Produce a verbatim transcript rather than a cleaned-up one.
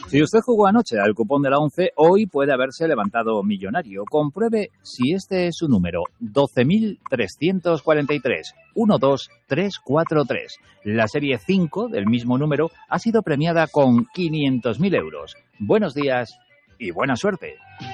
Si usted jugó anoche al cupón de la once, hoy puede haberse levantado millonario. Compruebe si este es su número, doce mil trescientos cuarenta y tres, uno dos tres cuatro tres. La serie cinco del mismo número ha sido premiada con quinientos mil euros. Buenos días y buena suerte.